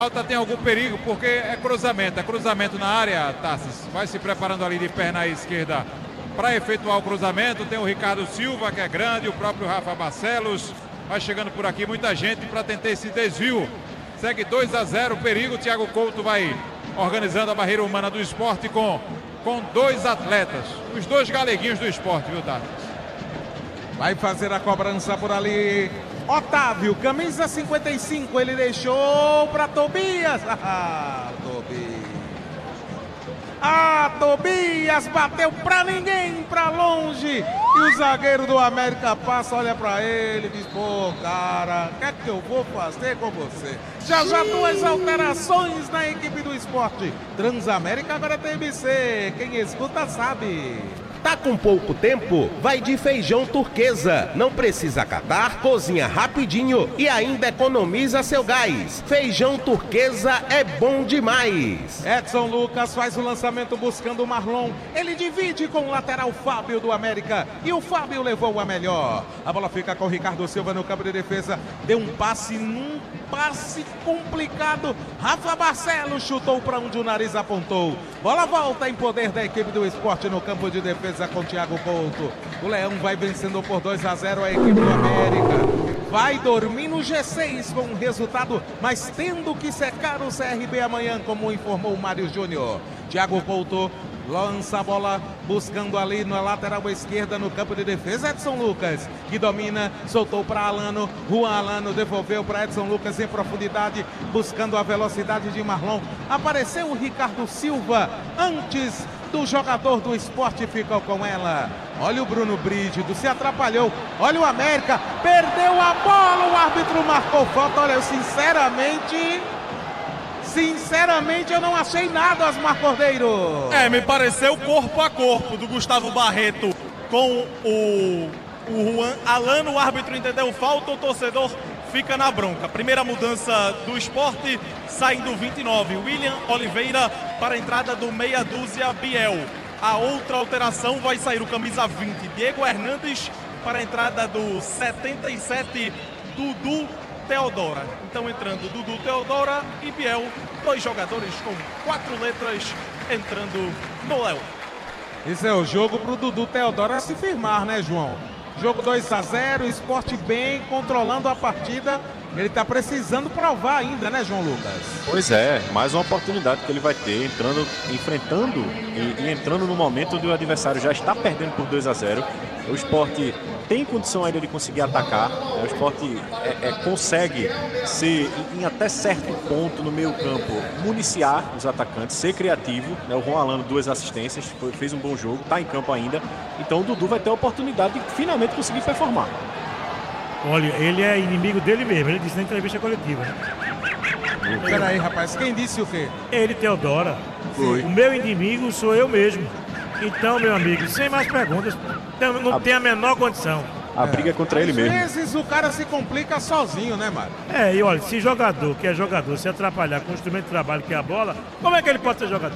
Falta tem algum perigo, porque é cruzamento na área, Tassis. Vai se preparando ali de perna esquerda para efetuar o cruzamento. Tem o Ricardo Silva, que é grande, o próprio Rafa Barcelos. Vai chegando por aqui muita gente para tentar esse desvio. Segue 2-0, perigo. Thiago Couto vai organizando a barreira humana do Sport com dois atletas. Os dois galeguinhos do Sport, viu, Tassis? Vai fazer a cobrança por ali. Otávio, camisa 55, ele deixou para Tobias. Tobias bateu para ninguém, para longe. E o zagueiro do América passa, olha para ele e diz: pô, cara, o que é que eu vou fazer com você? Já duas alterações na equipe do Esporte. Transamérica agora tem TMC, quem escuta sabe. Tá com pouco tempo? Vai de feijão turquesa. Não precisa catar, cozinha rapidinho e ainda economiza seu gás. Feijão turquesa é bom demais. Edson Lucas faz o lançamento buscando o Marlon. Ele divide com o lateral Fábio do América. E o Fábio levou a melhor. A bola fica com o Ricardo Silva no campo de defesa. Deu um passe complicado. Rafa Barcelos chutou para onde o nariz apontou. Bola volta em poder da equipe do Esporte no campo de defesa com Thiago Couto. O Leão vai vencendo por 2-0 a equipe do América. Vai dormir no G6 com o resultado, mas tendo que secar o CRB amanhã, como informou o Mário Júnior. Thiago Couto lança a bola buscando ali na lateral esquerda no campo de defesa. Edson Lucas, que domina, soltou para Alano. Juan Alano devolveu para Edson Lucas em profundidade, buscando a velocidade de Marlon. Apareceu o Ricardo Silva antes do jogador do Esporte, ficou com ela. Olha o Bruno Brígido, se atrapalhou. Olha o América, perdeu a bola, o árbitro marcou falta. Olha, Sinceramente, eu não achei nada, Osmar Cordeiro. Me pareceu corpo a corpo do Gustavo Barreto com o Juan Alano. O árbitro entendeu falta, o torcedor fica na bronca. Primeira mudança do Sport, saindo 29, William Oliveira para a entrada do meia dúzia Biel. A outra alteração vai sair o camisa 20, Diego Hernandes, para a entrada do 77, Dudu Teodora. Então entrando Dudu Teodora e Biel, dois jogadores com 4 letras entrando no Léo. Esse é o jogo pro Dudu Teodora se firmar, né, João? Jogo 2-0, Sport bem, controlando a partida. Ele tá precisando provar ainda, né, João Lucas? Pois é, mais uma oportunidade que ele vai ter, enfrentando e entrando no momento onde o adversário já está perdendo por 2-0. O Sport tem condição ainda de conseguir atacar. O Sport consegue ser, em até certo ponto no meio campo, municiar os atacantes, ser criativo. O Juan Alano, 2 assistências, fez um bom jogo, está em campo ainda. Então o Dudu vai ter a oportunidade de finalmente conseguir performar. Olha, ele é inimigo dele mesmo, ele disse na entrevista coletiva. Peraí, rapaz, quem disse o quê? Ele, Teodora. Foi. O meu inimigo sou eu mesmo. Então, meu amigo, sem mais perguntas, não tem a menor condição. A briga é contra ele mesmo. Às vezes o cara se complica sozinho, né, Mário? E olha, se jogador que é jogador se atrapalhar com o instrumento de trabalho que é a bola, como é que ele pode ser jogador?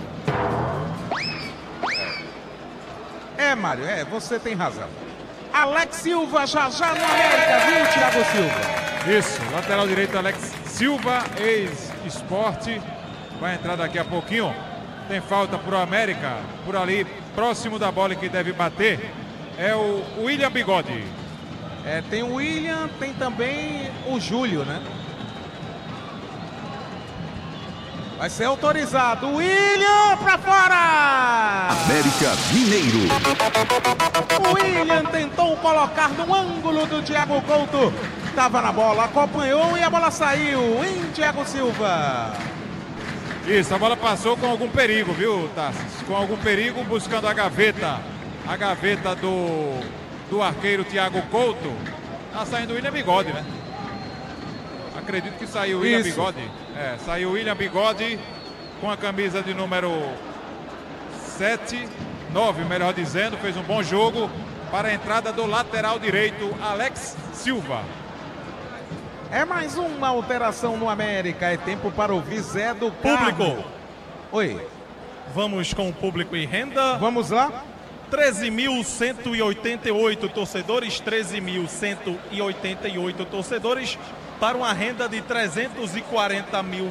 Mário, você tem razão. Alex Silva já no América, viu, Thiago Silva? Isso, lateral direito Alex Silva, ex-Sport. Vai entrar daqui a pouquinho. Tem falta pro América, por ali, próximo da bola que deve bater, é o William Bigode. Tem o William, tem também o Júlio, né? Vai ser autorizado. William pra fora! América Mineiro. O William tentou colocar no ângulo do Thiago Couto. Tava na bola, acompanhou e a bola saiu. Em Thiago Silva. Isso, a bola passou com algum perigo, viu, Tassis? Com algum perigo, buscando a gaveta. A gaveta do arqueiro Thiago Couto. Tá saindo o William Bigode, né? Acredito que saiu o William Bigode. Saiu o William Bigode com a camisa de número 9, melhor dizendo. Fez um bom jogo para a entrada do lateral direito, Alex Silva. Mais uma alteração no América. É tempo para ouvir Zé do Carmo. Público. Oi. Vamos com o público e renda. Vamos lá. 13.188 torcedores, 13.188 torcedores. para uma renda de R$340 mil,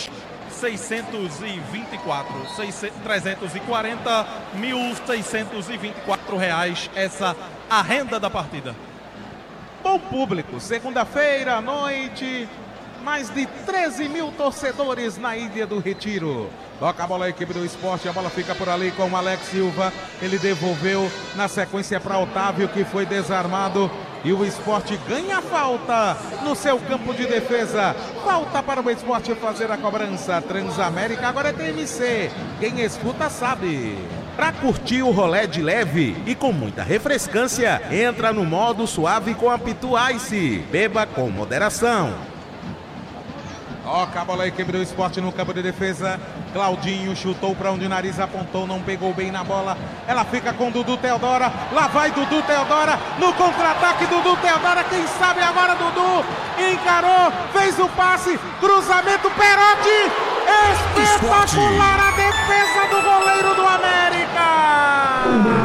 340.624 reais, essa a renda da partida. Bom público, segunda-feira à noite, mais de 13 mil torcedores na Ilha do Retiro. Toca a bola a equipe do Sport, a bola fica por ali com o Alex Silva, ele devolveu na sequência para Otávio, que foi desarmado, e o Sport ganha a falta no seu campo de defesa. Falta para o Sport fazer a cobrança. Transamérica agora é TMC, quem escuta sabe. Para curtir o rolê de leve e com muita refrescância, entra no modo suave com a Pitu Ice. Beba com moderação. Toca a bola a equipe do Sport no campo de defesa. Claudinho chutou para onde o nariz apontou, não pegou bem na bola. Ela fica com Dudu Teodora. Lá vai Dudu Teodora no contra-ataque. Dudu Teodora, quem sabe agora Dudu encarou, fez o passe, cruzamento, Perotti. Espetacular a defesa do goleiro do América.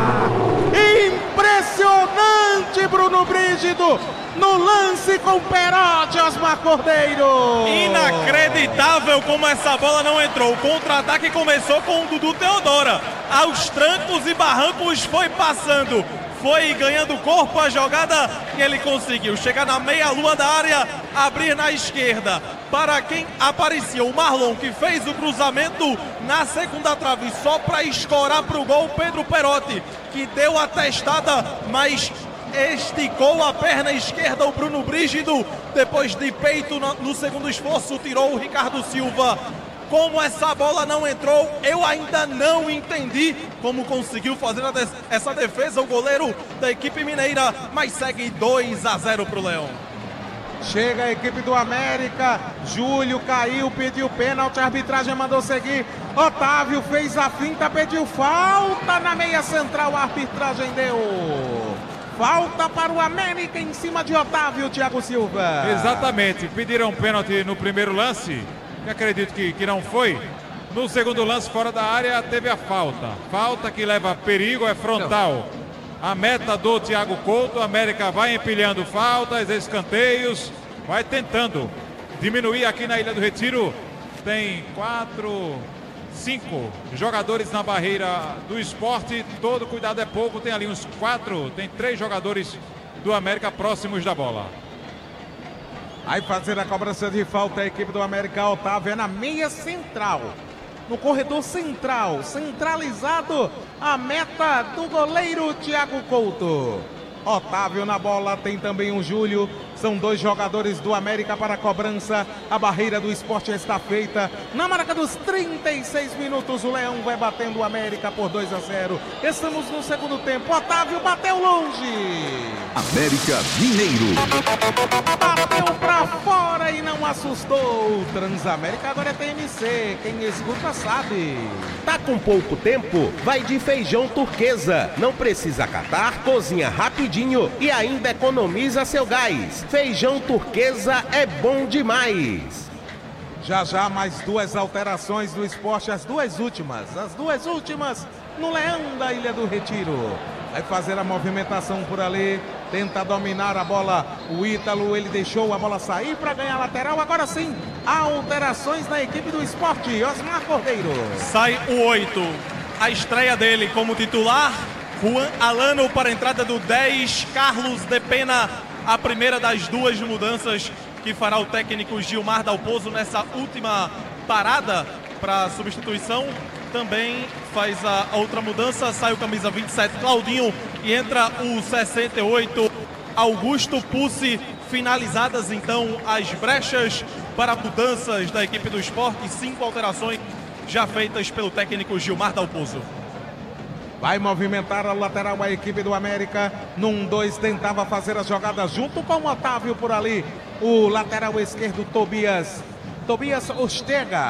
Impressionante, Bruno Brígido. No lance com Perotti, Osmar Cordeiro. Inacreditável como essa bola não entrou. O contra-ataque começou com o Dudu Teodora. Aos trancos e barrancos foi passando. Foi ganhando corpo a jogada e ele conseguiu chegar na meia-lua da área, abrir na esquerda. Para quem aparecia, o Marlon, que fez o cruzamento na segunda trave, só para escorar para o gol, Pedro Perotti, que deu a testada, mas esticou a perna esquerda o Bruno Brígido, depois de peito no segundo esforço, tirou o Ricardo Silva. Como essa bola não entrou, eu ainda não entendi como conseguiu fazer essa defesa o goleiro da equipe mineira, mas segue 2-0 para o Leão. Chega a equipe do América, Júlio caiu, pediu pênalti, a arbitragem mandou seguir, Otávio fez a finta, pediu falta na meia central, a arbitragem deu falta para o América em cima de Otávio, Thiago Silva. Exatamente, pediram pênalti no primeiro lance, que acredito que não foi. No segundo lance, fora da área, teve a falta. Falta que leva perigo, é frontal. A meta do Thiago Couto, a América vai empilhando faltas, escanteios, vai tentando diminuir aqui na Ilha do Retiro. Tem 5 jogadores na barreira do Sport, todo cuidado é pouco, tem ali uns 4, tem 3 jogadores do América próximos da bola. Aí fazer a cobrança de falta a equipe do América, Otávio é na meia central, no corredor central, centralizado, a meta do goleiro Thiago Couto. Otávio na bola, tem também o Júlio, são 2 jogadores do América para a cobrança, a barreira do Sport está feita, na marca dos 36 minutos, o Leão vai batendo o América por 2-0, estamos no segundo tempo, Otávio bateu longe, América Mineiro, bateu pra fora e não assustou, Transamérica agora é TMC, quem escuta sabe. Tá com pouco tempo? Vai de feijão turquesa, não precisa catar, cozinha rapidinho e ainda economiza seu gás. Feijão turquesa é bom demais. Já já mais 2 alterações do Sport, as duas últimas no Leão da Ilha do Retiro. Vai fazer a movimentação por ali, tenta dominar a bola, o Ítalo, ele deixou a bola sair para ganhar lateral, agora sim, alterações na equipe do Sport, Osmar Cordeiro. Sai o 8, a estreia dele como titular, Juan Alano para a entrada do 10, Carlos de Pena, a primeira das 2 mudanças que fará o técnico Gilmar Dalpozo nessa última parada para substituição. Também faz a outra mudança, sai o camisa 27, Claudinho, e entra o 68, Augusto Pucci. Finalizadas então as brechas para mudanças da equipe do Sport, 5 alterações já feitas pelo técnico Gilmar Dalpozo. Vai movimentar a lateral a equipe do América. No 1-2 tentava fazer a jogada junto com o Otávio por ali. O lateral esquerdo Tobias Ostega.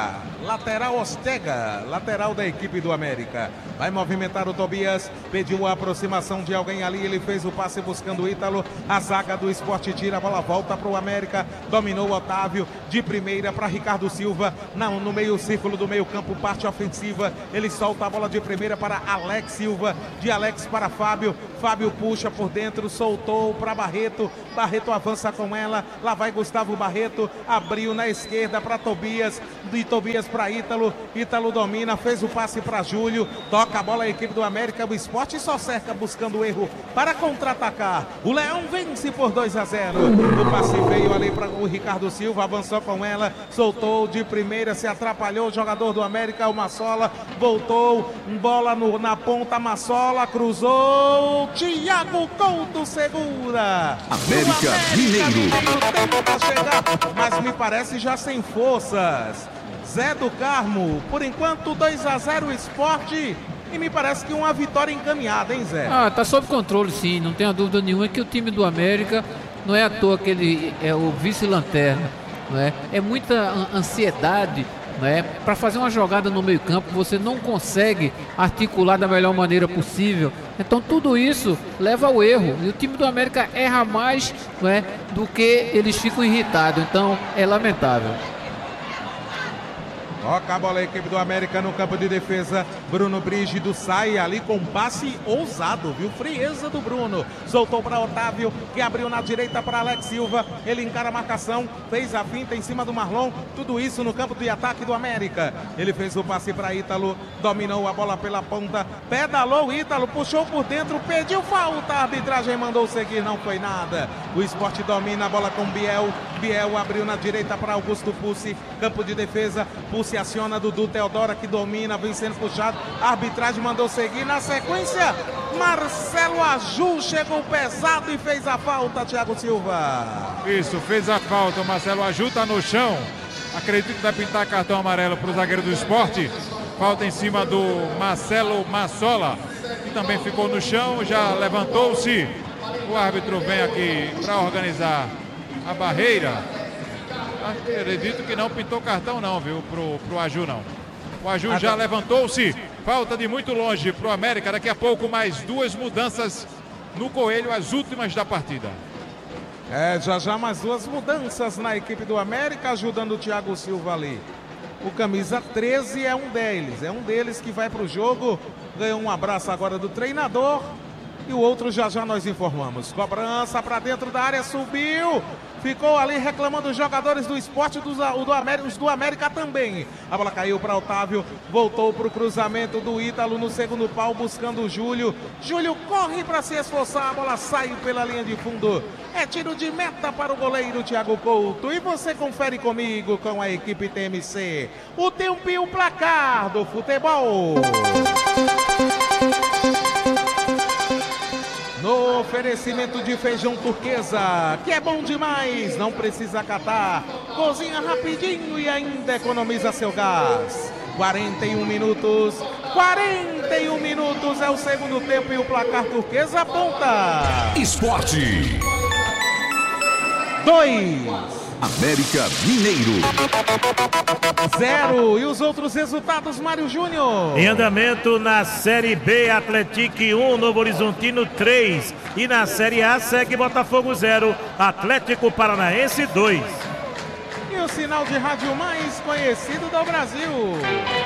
Lateral Ostega, lateral da equipe do América. Vai movimentar o Tobias, pediu a aproximação de alguém ali, ele fez o passe buscando o Ítalo. A zaga do Sport tira, a bola volta para o América. Dominou o Otávio, de primeira para Ricardo Silva. No meio círculo do meio campo, parte ofensiva. Ele solta a bola de primeira para Alex Silva, de Alex para Fábio. Fábio puxa por dentro, soltou para Barreto. Barreto avança com ela, lá vai Gustavo Barreto, abriu na esquerda para Tobias, de Tobias para Ítalo. Ítalo domina, fez o passe para Júlio, toca a bola a equipe do América, o Sport só cerca buscando o erro para contra-atacar. O Leão vence por 2-0. O passe veio ali para o Ricardo Silva, avançou com ela, soltou de primeira, se atrapalhou o jogador do América, o Massola, voltou, bola na ponta, Massola, cruzou, Thiago Couto segura. América Mineiro. Tenta chegar, mas me parece já sem forças. Zé do Carmo, por enquanto 2-0 Sport, e me parece que uma vitória encaminhada, hein, Zé? Tá sob controle, sim, não tenha dúvida nenhuma que o time do América não é à toa que ele é o vice-lanterna, não é? É muita ansiedade, não é? Para fazer uma jogada no meio-campo, você não consegue articular da melhor maneira possível. Então tudo isso leva ao erro. E o time do América erra mais, não é, do que eles ficam irritados. Então é lamentável. Toca a bola a equipe do América no campo de defesa. Bruno Brígido sai ali com passe ousado, viu? Frieza do Bruno. Soltou para Otávio, que abriu na direita para Alex Silva. Ele encara a marcação, fez a finta em cima do Marlon. Tudo isso no campo de ataque do América. Ele fez o passe para Ítalo, dominou a bola pela ponta, pedalou o Ítalo, puxou por dentro, pediu falta. A arbitragem mandou seguir, não foi nada. O Sport domina a bola com Biel. Biel abriu na direita para Augusto Pucci. Campo de defesa, Pucci aciona Dudu Teodora, que domina, vem sendo puxado. A arbitragem mandou seguir. Na sequência, Marcelo Aju chegou pesado e fez a falta, Thiago Silva. Isso, fez a falta. O Marcelo Aju tá no chão. Acredito que vai pintar cartão amarelo para o zagueiro do Sport. Falta em cima do Marcelo Massola, que também ficou no chão, já levantou-se. O árbitro vem aqui para organizar a barreira. Acredito que não pintou cartão não, viu, pro Aju não. O Aju já levantou-se. Falta de muito longe pro América. Daqui a pouco mais duas mudanças no Coelho, as últimas da partida. Já mais duas mudanças na equipe do América, ajudando o Thiago Silva ali. O camisa 13 é um deles que vai pro jogo. Ganhou um abraço agora do treinador. E o outro já nós informamos. Cobrança para dentro da área, subiu. Ficou ali reclamando os jogadores do Sport, os do América também. A bola caiu para Otávio, voltou para o cruzamento do Ítalo no segundo pau, buscando o Júlio. Júlio corre para se esforçar, a bola sai pela linha de fundo. É tiro de meta para o goleiro Thiago Couto. E você confere comigo com a equipe TMC. O tempo e o placar do futebol. No oferecimento de feijão turquesa, que é bom demais, não precisa catar. Cozinha rapidinho e ainda economiza seu gás. 41 minutos é o segundo tempo e o placar turquesa aponta. Esporte. 2. América Mineiro. 0. E os outros resultados, Mário Júnior? Em andamento na Série B, Atlético 1, Novo Horizontino 3. E na Série A segue Botafogo 0, Atlético Paranaense 2. E o sinal de rádio mais conhecido do Brasil.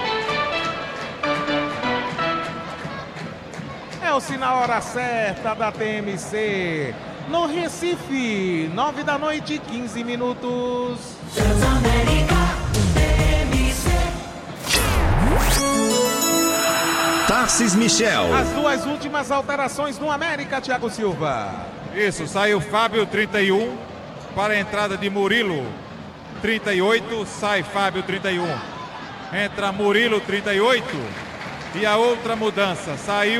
É o sinal hora certa da TMC. No Recife, 9 da noite, 15 minutos. Tarcis Michel. As duas últimas alterações no América, Thiago Silva. Isso, saiu Fábio 31 para a entrada de Murilo 38, sai Fábio 31. Entra Murilo 38 e a outra mudança, saiu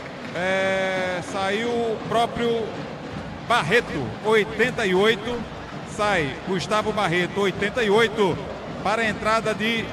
o próprio Barreto 88, sai Gustavo Barreto 88 para a entrada de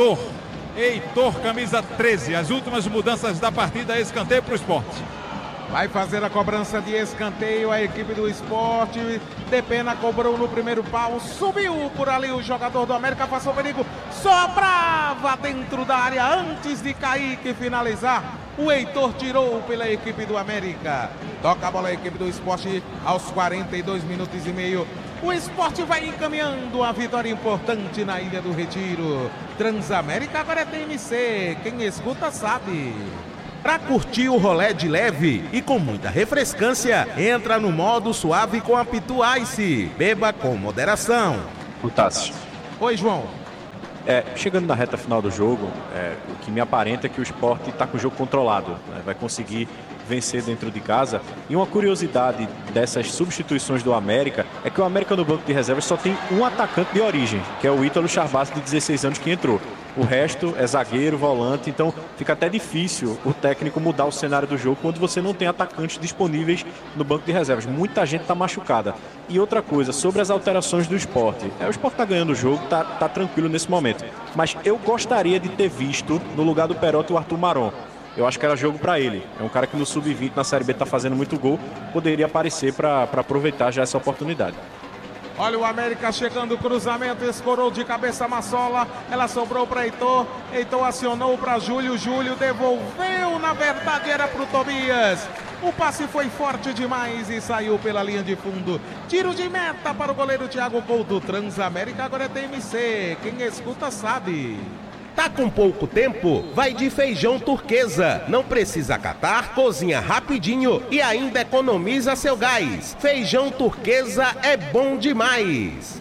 Heitor, camisa 13. As últimas mudanças da partida, escanteio para o Sport. Vai fazer a cobrança de escanteio a equipe do Sport. Depena cobrou no primeiro pau. Subiu por ali o jogador do América. Passou o perigo. Sobrava dentro da área antes de Kaique finalizar. O Heitor tirou pela equipe do América. Toca a bola a equipe do Sport aos 42 minutos e meio. O Sport vai encaminhando a vitória importante na Ilha do Retiro. Transamérica agora é TMC. Quem escuta sabe. Para curtir o rolê de leve e com muita refrescância, entra no modo suave com a Pitu Ice. Beba com moderação. O Tassi. Oi, João. Chegando na reta final do jogo, o que me aparenta é que o Sport está com o jogo controlado, né? Vai conseguir vencer dentro de casa. E uma curiosidade dessas substituições do América é que o América no banco de reservas só tem um atacante de origem, que é o Ítalo Charbassi, de 16 anos, que entrou. O resto é zagueiro, volante, então fica até difícil o técnico mudar o cenário do jogo quando você não tem atacantes disponíveis no banco de reservas. Muita gente está machucada. E outra coisa, sobre as alterações do Sport. O Sport está ganhando o jogo, tá tranquilo nesse momento. Mas eu gostaria de ter visto, no lugar do Perotti, o Arthur Maron. Eu acho que era jogo para ele. É um cara que no Sub-20 na Série B está fazendo muito gol. Poderia aparecer para aproveitar já essa oportunidade. Olha o América chegando, cruzamento, escorou de cabeça Massola, ela sobrou para Heitor, Heitor acionou para Júlio, Júlio devolveu, na verdade era para o Tobias. O passe foi forte demais e saiu pela linha de fundo. Tiro de meta para o goleiro Thiago Couto. Transamérica agora é TMC, quem escuta sabe. Tá com pouco tempo? Vai de Feijão Turquesa. Não precisa catar, cozinha rapidinho e ainda economiza seu gás. Feijão Turquesa é bom demais.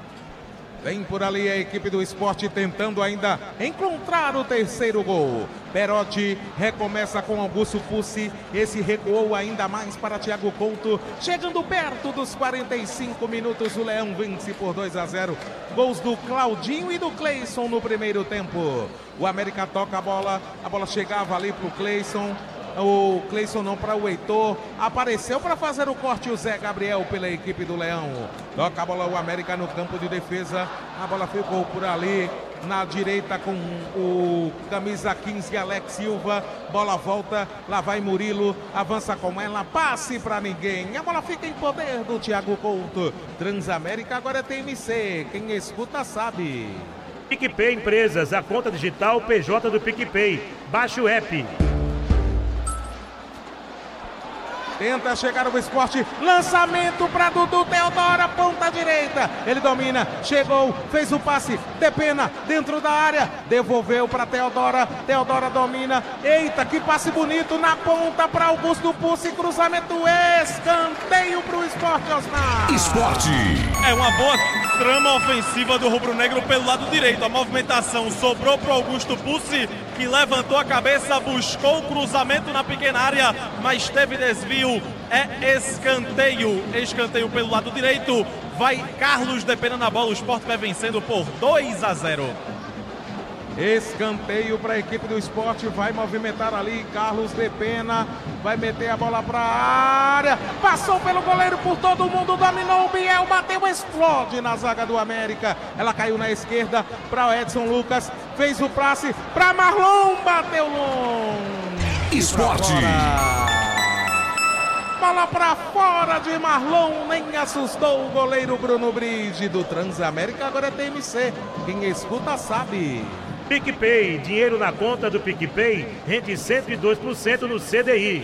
Vem por ali a equipe do Sport tentando ainda encontrar o terceiro gol. Perotti recomeça com Augusto Pucci. Esse recuou ainda mais para Thiago Couto. Chegando perto dos 45 minutos, o Leão vence por 2-0. Gols do Claudinho e do Cleison no primeiro tempo. O América toca a bola chegava ali para o Cleison. O Cleison não, para o Heitor. Apareceu para fazer o corte o Zé Gabriel pela equipe do Leão. Toca a bola o América no campo de defesa. A bola ficou por ali na direita com o camisa 15 Alex Silva. Bola volta, lá vai Murilo, avança com ela, passe para ninguém. A bola fica em poder do Thiago Couto. Transamérica agora é TMC, quem escuta sabe. PicPay Empresas, a conta digital PJ do PicPay. Baixe o app. Tenta chegar o Sport, lançamento para Dudu Teodora, ponta direita. Ele domina, chegou, fez o passe, Depena dentro da área, devolveu para Teodora. Teodora domina. Eita, que passe bonito na ponta para Augusto Pucci, cruzamento, escanteio para o Sport, Osmar. Esporte. É uma boa trama ofensiva do rubro-negro pelo lado direito. A movimentação sobrou para Augusto Pucci, que levantou a cabeça, buscou o cruzamento na pequena área, mas teve desvio. É escanteio. Escanteio pelo lado direito. Vai Carlos Depena na bola. O Sport vai vencendo por 2-0. Escanteio para a equipe do Sport. Vai movimentar ali Carlos Depena. Vai meter a bola para a área. Passou pelo goleiro, por todo mundo. Dominou o Biel. Bateu, explode na zaga do América. Ela caiu na esquerda para o Edson Lucas. Fez o passe para Marlon. Bateu longe. Esporte. Bola para fora de Marlon. Nem assustou o goleiro Bruno Bride do Transamérica. Agora é TMC. Quem escuta sabe. PicPay, dinheiro na conta do PicPay, rende 102% no CDI.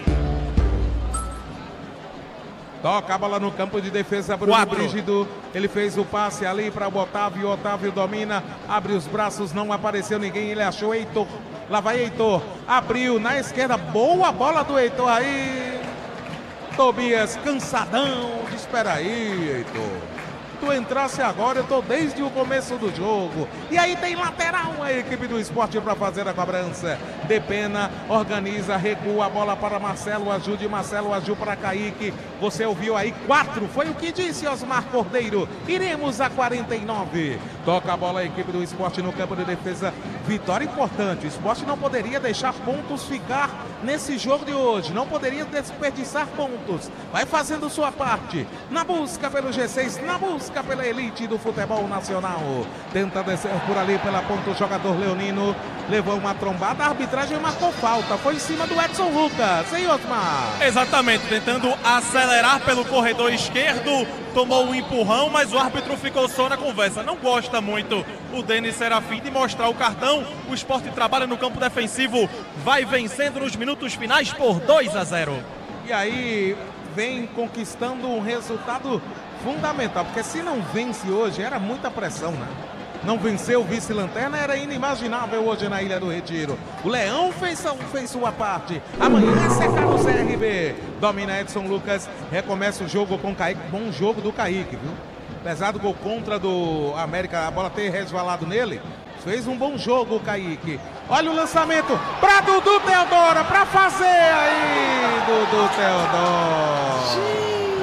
Toca a bola no campo de defesa, Bruno Brígido. Ele fez o passe ali para o Otávio. Otávio domina, abre os braços, não apareceu ninguém. Ele achou Heitor. Lá vai Heitor. Abriu na esquerda. Boa bola do Heitor aí. Tobias, cansadão. Espera aí, Heitor. Tu entrasse agora, eu tô desde o começo do jogo. E aí tem lateral a equipe do Sport para fazer a cobrança. Depena, organiza, recua a bola para Marcelo, ajude Marcelo, ajuda para Kaique. Você ouviu aí 4, foi o que disse Osmar Cordeiro. Iremos a 49. Toca a bola a equipe do Sport no campo de defesa. Vitória importante. O Sport não poderia deixar pontos ficar nesse jogo de hoje. Não poderia desperdiçar pontos. Vai fazendo sua parte. Na busca pelo G6, na busca busca pela elite do futebol nacional. Tenta descer por ali pela ponta o jogador leonino. Levou uma trombada, a arbitragem marcou falta. Foi em cima do Edson Lucas, hein, Osmar? Exatamente, tentando acelerar pelo corredor esquerdo. Tomou um empurrão, mas o árbitro ficou só na conversa. Não gosta muito o Denis Serafim de mostrar o cartão. O Sport trabalha no campo defensivo. Vai vencendo nos minutos finais por 2-0. E aí vem conquistando um resultado fundamental, porque se não vence hoje, era muita pressão, né? Não venceu o vice-lanterna, era inimaginável hoje na Ilha do Retiro. O Leão fez sua parte. Amanhã é secar no CRB. Domina Edson Lucas, recomeça o jogo com o Kaique. Bom jogo do Kaique, viu? Apesar do gol contra do América, a bola ter resvalado nele, fez um bom jogo o Kaique. Olha o lançamento para Dudu Teodoro, para fazer aí, Dudu Teodoro.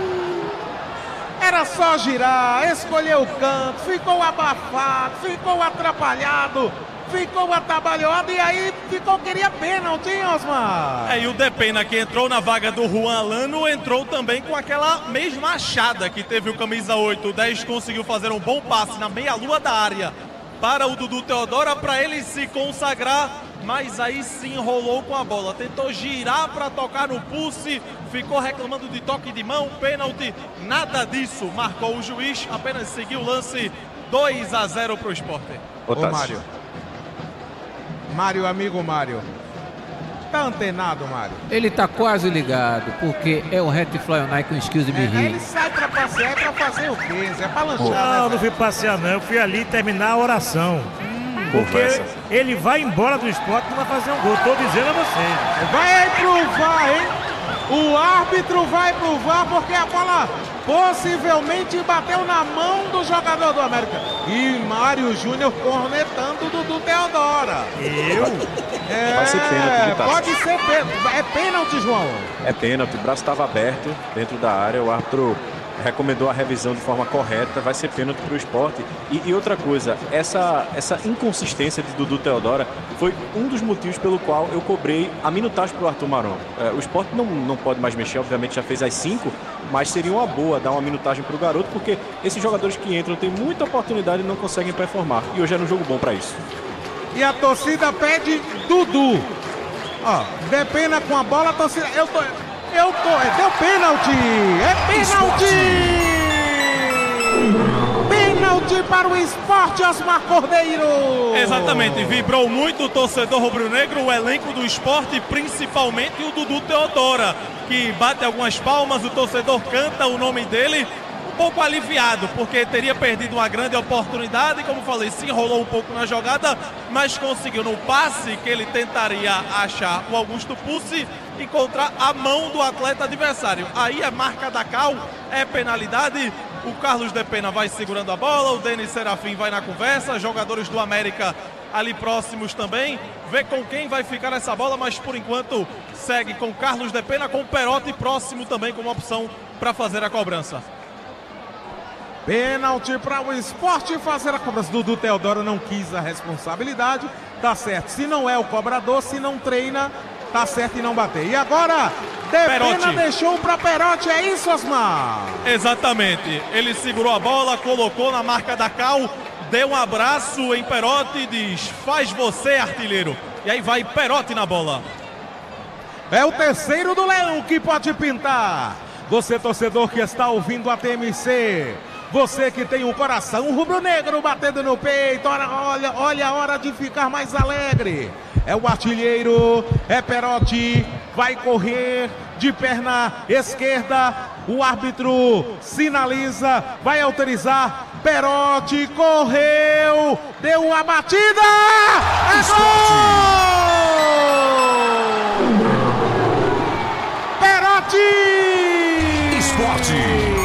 Era só girar, escolher o canto, ficou abafado, ficou atrapalhado, ficou atabalhoado e aí queria pênalti, hein, Osmar? E o Depena, que entrou na vaga do Juan Alano, entrou também com aquela mesma achada que teve o camisa 8. O 10 conseguiu fazer um bom passe na meia-lua da área para o Dudu Teodoro, para ele se consagrar, mas aí se enrolou com a bola. Tentou girar para tocar no pulse, ficou reclamando de toque de mão, pênalti, nada disso. Marcou o juiz, apenas seguiu o lance. 2-0 para o Sport. Ô Mário. Mário, amigo Mário. Tá antenado, Mário? Ele tá quase ligado, porque é o Retfly Onai com Skills de Mirri. Ele sai pra passear, é pra fazer o quê? É pra lanchar, Não, né, não fui passear não, eu fui ali terminar a oração. Porque ele vai embora do Sport e não vai fazer um gol, tô dizendo a vocês. Vai pro VAR, hein? O árbitro vai pro VAR porque a bola possivelmente bateu na mão do jogador do América. E Mário Júnior cornetando o Dudu Teodoro. Vai ser pênalti, tá? Pode ser pênalti. É pênalti, João? É pênalti, o braço estava aberto dentro da área, o árbitro recomendou a revisão de forma correta, vai ser pênalti para o Sport. E outra coisa, essa inconsistência de Dudu Teodoro foi um dos motivos pelo qual eu cobrei a minutagem para o Arthur Maron. O Sport não pode mais mexer, obviamente já fez as 5, mas seria uma boa dar uma minutagem para o garoto, porque esses jogadores que entram têm muita oportunidade e não conseguem performar. E hoje era um jogo bom para isso. E a torcida pede Dudu. Ó, Depena com a bola, a torcida... deu pênalti! É pênalti! Pênalti para o Sport, Osmar Cordeiro! Exatamente, vibrou muito o torcedor rubro-negro, o elenco do Sport, principalmente o Dudu Teodoro, que bate algumas palmas, o torcedor canta o nome dele, um pouco aliviado, porque teria perdido uma grande oportunidade, como falei, se enrolou um pouco na jogada, mas conseguiu no passe que ele tentaria achar o Augusto Pucci, encontrar a mão do atleta adversário. Aí a marca da Cal é penalidade. O Carlos Depena vai segurando a bola, o Denis Serafim vai na conversa, jogadores do América ali próximos também, vê com quem vai ficar essa bola, mas por enquanto segue com Carlos Depena, com o Perotti próximo também como opção para fazer a cobrança. Pênalti para o Sport fazer a cobrança. Dudu Teodoro não quis a responsabilidade, tá certo. Se não é o cobrador, se não treina, tá certo em não bater. E agora, Depena deixou para Perotti, é isso, Osmar? Exatamente. Ele segurou a bola, colocou na marca da Cal, deu um abraço em Perotti e diz: faz você, artilheiro. E aí vai Perotti na bola. É o terceiro do Leão que pode pintar. Você, torcedor que está ouvindo a TMC, você que tem um coração rubro-negro batendo no peito, olha a hora de ficar mais alegre. É o artilheiro, é Perotti, vai correr de perna esquerda, o árbitro sinaliza, vai autorizar, Perotti correu, deu uma batida, é gol! Perotti! Esporte!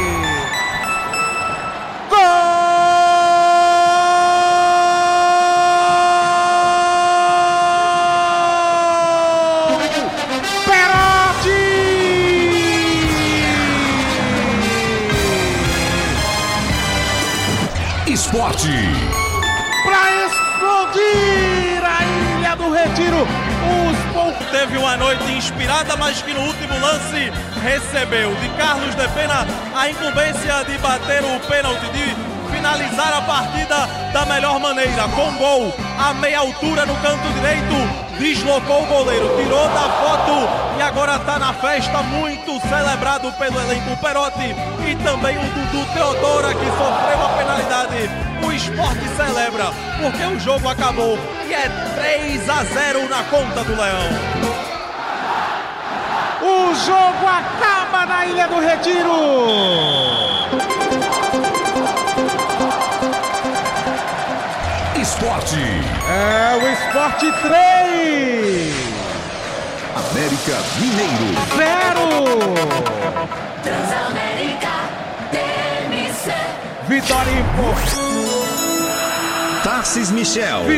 Esporte. Para explodir a Ilha do Retiro, os poucos Teve uma noite inspirada, mas que no último lance recebeu de Carlos de Pena a incumbência de bater o pênalti, de finalizar a partida da melhor maneira, com gol a meia altura no canto direito, deslocou o goleiro, tirou da foto e agora está na festa, muito celebrado pelo elenco. Perotti e também o Dudu Teodora, que sofreu a penalidade. O Sport celebra porque o jogo acabou e é 3-0 na conta do Leão. O jogo acaba na Ilha do Retiro. Esporte. É o Sport 3. América Mineiro. 0. Transamérica TMC. Vitória importante. Tarsis Michel.